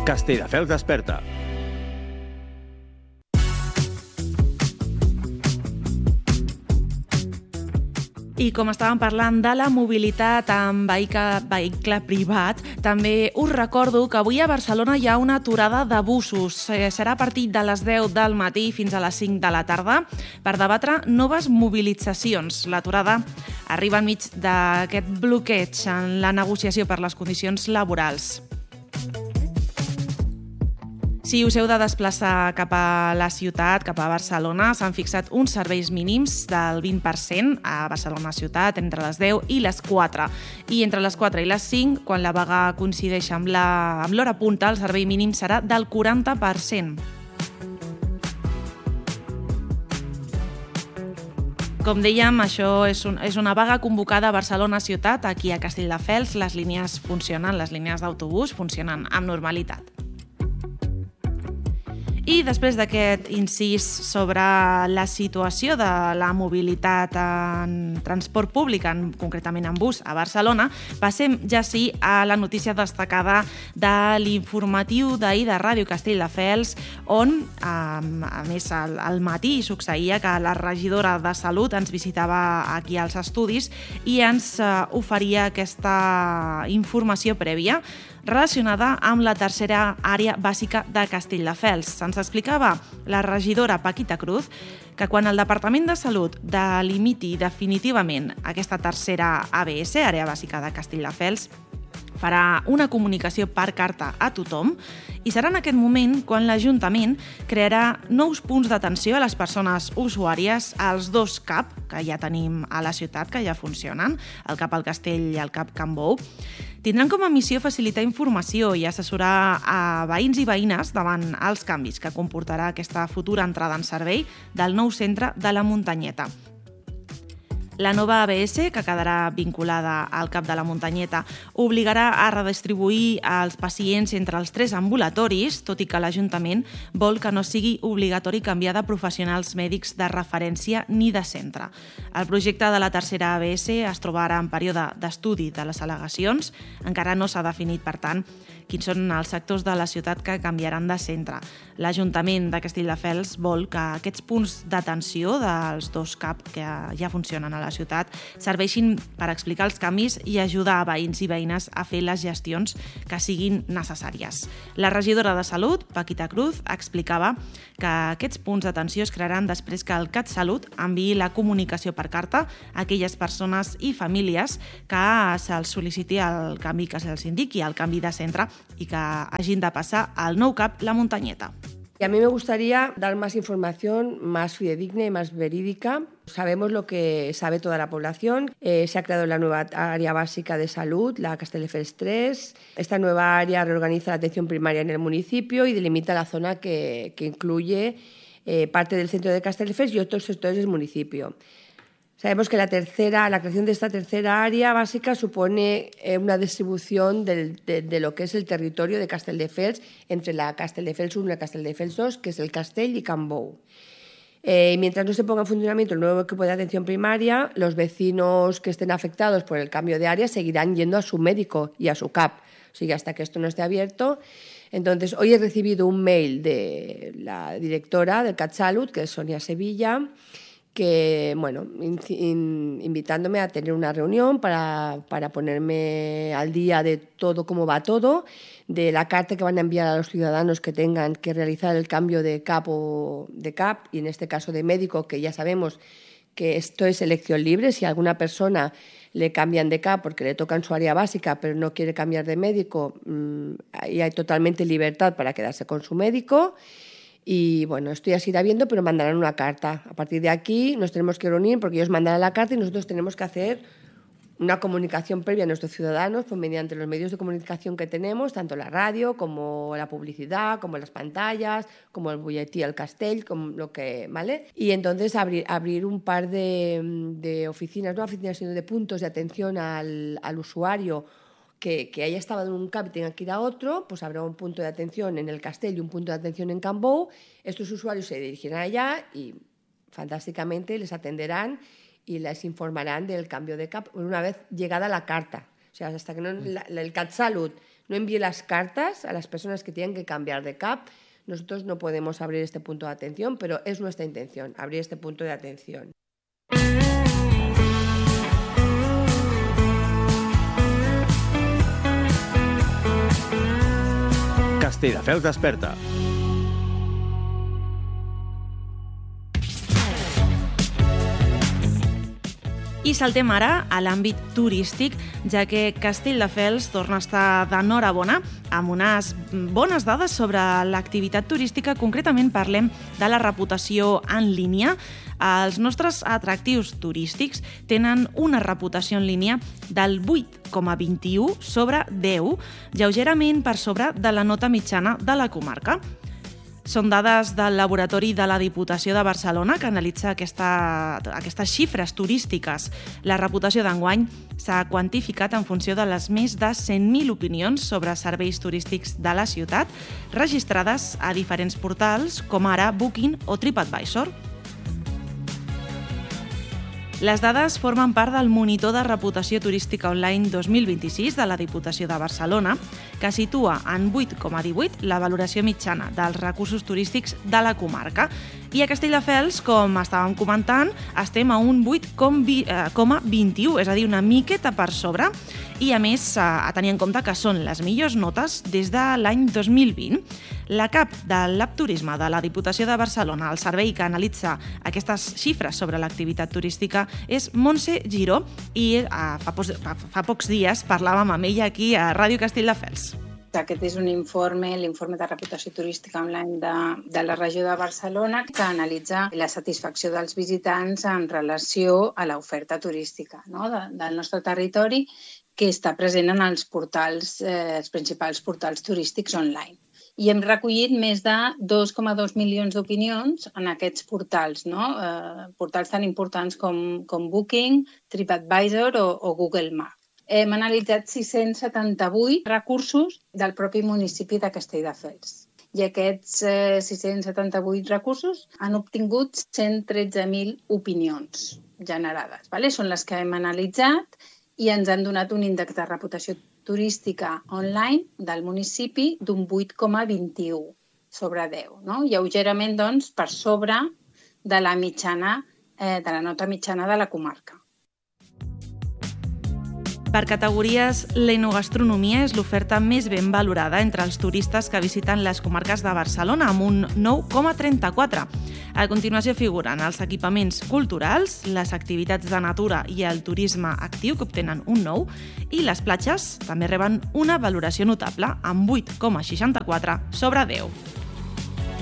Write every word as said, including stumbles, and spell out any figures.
Castelldefels desperta. I com estàvem parlant de la mobilitat amb vehicle, vehicle privat, també us recordo que avui a Barcelona hi ha una aturada de busos. Serà a partir de les deu del matí fins a les cinc de la tarda per debatre noves mobilitzacions. L'aturada arriba enmig d'aquest bloqueig en la negociació per les condicions laborals. Si us heu de desplaçar cap a la ciutat, cap a Barcelona, s'han fixat uns serveis mínims del vint per cent a Barcelona ciutat entre les deu i les quatre. I entre les quatre i les cinc, quan la vaga coincideix amb la, amb l'hora punta, el servei mínim serà del quaranta per cent. Com dèiem, això és, un, és una vaga convocada a Barcelona ciutat. Aquí a Castelldefels les línies funcionen, les línies d'autobús funcionen amb normalitat. I després d'aquest incís sobre la situació de la mobilitat en transport públic, en, concretament en bus, a Barcelona, passem ja sí a la notícia destacada de l'informatiu d'ahir de Ràdio Castelldefels, on, a més, al, al matí succeïa que la regidora de Salut ens visitava aquí als estudis i ens oferia aquesta informació prèvia relacionada amb la tercera àrea bàsica de Castelldefels. Se'ns explicava la regidora Paquita Cruz que quan el Departament de Salut delimiti definitivament aquesta tercera A B S, àrea bàsica de Castelldefels, farà una comunicació per carta a tothom i serà en aquest moment quan l'Ajuntament crearà nous punts d'atenció a les persones usuàries als dos C A P que ja tenim a la ciutat, que ja funcionen, el C A P al Castell i el C A P Can Bou. Tindran com a missió facilitar informació i assessorar a veïns i veïnes davant els canvis que comportarà aquesta futura entrada en servei del nou centre de la Muntanyeta. La nova A B S, que quedarà vinculada al C A P de la Muntanyeta, obligarà a redistribuir els pacients entre els tres ambulatoris, tot i que l'Ajuntament vol que no sigui obligatori canviar de professionals mèdics de referència ni de centre. El projecte de la tercera A B S es troba ara en període d'estudi de les al·legacions. Encara no s'ha definit, per tant, quins són els sectors de la ciutat que canviaran de centre. L'Ajuntament de Castelldefels vol que aquests punts d'atenció dels dos C A P que ja funcionen a la ciutat serveixin per explicar els canvis i ajudar a veïns i veïnes a fer les gestions que siguin necessàries. La regidora de Salut, Paquita Cruz, explicava que aquests punts d'atenció es crearan després que el CatSalut enviï la comunicació per carta a aquelles persones i famílies que se'ls sol·liciti el canvi, que se'ls indiqui el canvi de centre i que hagin de passar al nou C A P La Muntanyeta. Y a mí me gustaría dar más información, más fidedigna y más verídica. Sabemos lo que sabe toda la población. Eh, se ha creado la nueva área básica de salud, la Castelldefels tres. Esta nueva área reorganiza la atención primaria en el municipio y delimita la zona que, que incluye eh, parte del centro de Castelldefels y otros sectores del municipio. Sabemos que la, tercera, la creación de esta tercera área básica supone eh, una distribución del, de, de lo que es el territorio de Castelldefels entre la Castelldefels uno y la Castelldefels dos, que es el Castell y Can Bou. Eh, mientras no se ponga en funcionamiento el nuevo equipo de atención primaria, los vecinos que estén afectados por el cambio de área seguirán yendo a su médico y a su C A P, o sea, hasta que esto no esté abierto. Entonces, hoy he recibido un mail de la directora del CatSalut, que es Sonia Sevilla, que, bueno, in, in, invitándome a tener una reunión para, para ponerme al día de todo, cómo va todo, de la carta que van a enviar a los ciudadanos que tengan que realizar el cambio de C A P o de C A P, y en este caso de médico, que ya sabemos que esto es elección libre. Si a alguna persona le cambian de C A P porque le tocan su área básica, pero no quiere cambiar de médico, mmm, ahí hay totalmente libertad para quedarse con su médico. Y bueno, esto ya se irá viendo, pero mandarán una carta. A partir de aquí nos tenemos que reunir porque ellos mandarán la carta y nosotros tenemos que hacer una comunicación previa a nuestros ciudadanos pues mediante los medios de comunicación que tenemos, tanto la radio como la publicidad, como las pantallas, como el bulletí al castell, como lo que, ¿vale? Y entonces abrir, abrir un par de, de oficinas, no oficinas, sino de puntos de atención al, al usuario que, que haya estado en un C A P y tenga que ir a otro, pues habrá un punto de atención en el Castell y un punto de atención en Can Bou. Estos usuarios se dirigirán allá y fantásticamente les atenderán y les informarán del cambio de C A P una vez llegada la carta. O sea, hasta que no, la, el CatSalut no envíe las cartas a las personas que tienen que cambiar de C A P. Nosotros no podemos abrir este punto de atención, pero es nuestra intención, abrir este punto de atención. Castelldefels desperta. I saltem ara a l'àmbit turístic, ja que Castelldefels torna a estar d'enhorabona amb unes bones dades sobre l'activitat turística. Concretament parlem de la reputació en línia. Els nostres atractius turístics tenen una reputació en línia del vuit coma vint-i-u sobre deu, lleugerament per sobre de la nota mitjana de la comarca. Són dades del Laboratori de la Diputació de Barcelona que analitza aquesta, aquestes xifres turístiques. La reputació d'enguany s'ha quantificat en funció de les més de cent mil opinions sobre serveis turístics de la ciutat, registrades a diferents portals com ara Booking o TripAdvisor. Les dades formen part del Monitor de Reputació Turística Online dos mil vint-i-sis de la Diputació de Barcelona, que situa en vuit coma divuit la valoració mitjana dels recursos turístics de la comarca. I a Castelldefels, com estàvem comentant, estem a un vuit coma vint-i-u, és a dir, una miqueta per sobre, i a més a tenir en compte que són les millors notes des de l'any dos mil vint. La cap de l'App Turisme de la Diputació de Barcelona, el servei que analitza aquestes xifres sobre l'activitat turística, és Montse Giró, i fa, pocs, fa pocs dies parlàvem amb ella aquí a Ràdio Castelldefels. Aquest és un informe, l'informe de reputació turística online de, de la regió de Barcelona, que analitza la satisfacció dels visitants en relació a l'oferta turística, no? de, del nostre territori, que està present en els portals, eh, els principals portals turístics online. I hem recollit més de dos coma dos milions d'opinions en aquests portals, no? eh, portals tan importants com, com Booking, TripAdvisor o, o Google Maps. Hem analitzat sis-cents setanta-vuit recursos del propi municipi de Castelldefels. I aquests eh, sis-cents setanta-vuit recursos han obtingut cent tretze mil opinions generades. Vale? Són les que hem analitzat i ens han donat un índex de reputació turística online del municipi d'un vuit coma vint-i-u sobre deu. No? Lleugerament, doncs, per sobre de la mitjana, eh, de la nota mitjana de la comarca. Per categories, l'enogastronomia és l'oferta més ben valorada entre els turistes que visiten les comarques de Barcelona, amb un nou coma trenta-quatre. A continuació figuren els equipaments culturals, les activitats de natura i el turisme actiu, que obtenen un nou, i les platges també reben una valoració notable, amb vuit coma seixanta-quatre sobre deu.